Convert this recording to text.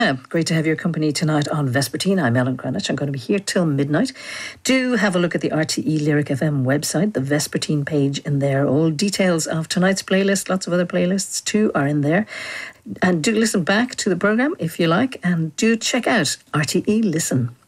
Great to have your company tonight on Vespertine. I'm Ellen Greenwich. I'm going to be here till midnight. Do have a look at the RTE Lyric FM website, the Vespertine page in there. All details of tonight's playlist, lots of other playlists too are in there. And do listen back to the programme if you like, and do check out RTE Listen.